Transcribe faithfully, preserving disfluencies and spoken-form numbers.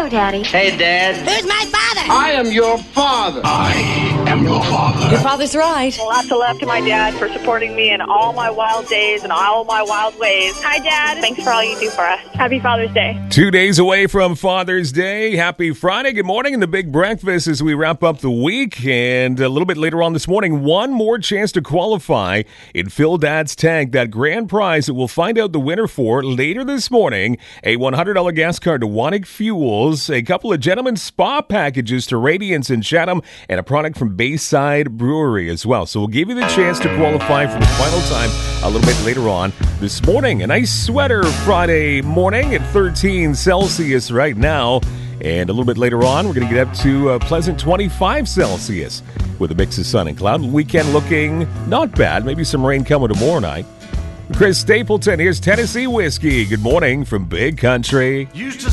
Hello, Daddy. Hey, Dad. Who's my father? I am your father. I am your father. Your father's right. Lots of love to my dad for supporting me in all my wild days and all my wild ways. Hi, Dad. Thanks for all you do for us. Happy Father's Day. Two days away from Father's Day. Happy Friday. Good morning and the big breakfast as we wrap up the week. And a little bit later on this morning, one more chance to qualify in Phil Dad's Tank, that grand prize that we'll find out the winner for later this morning. A one hundred dollars gas card to Wanik Fuels, a couple of gentlemen's spa packages to Radiance in Chatham, and a product from Bayside Brewery as well. So we'll give you the chance to qualify for the final time a little bit later on this morning. A nice sweater Friday morning at thirteen Celsius right now. And a little bit later on, we're going to get up to a pleasant twenty-five Celsius with a mix of sun and cloud. Weekend looking not bad. Maybe some rain coming tomorrow night. Chris Stapleton, here's Tennessee Whiskey. Good morning from Big Country. Used to